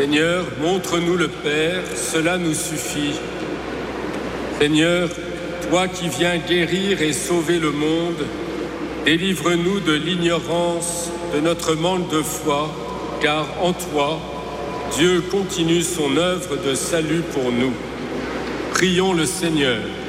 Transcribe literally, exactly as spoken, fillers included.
Seigneur, montre-nous le Père, cela nous suffit. Seigneur, toi qui viens guérir et sauver le monde, délivre-nous de l'ignorance de notre manque de foi, car en toi, Dieu continue son œuvre de salut pour nous. Prions le Seigneur.